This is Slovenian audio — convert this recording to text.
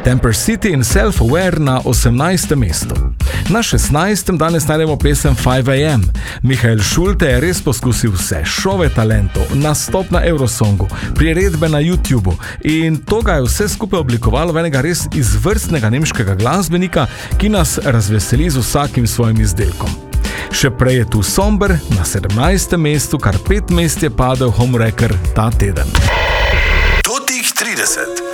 Temper City in Self-Aware na 18. mestu. Na 16. danes najdemo pesem 5am. Mihael Schulte je res poskusil vse, šove talentov, nastop na Eurosongu, priredbe na YouTubeu in to ga je vse skupaj oblikovalo v enega res izvrstnega nemškega glasbenika, ki nas razveseli z vsakim svojim izdelkom. Še prej je tu Somber na 17. mestu, kar 5 mest je padel Homewrecker ta teden. Totih 30.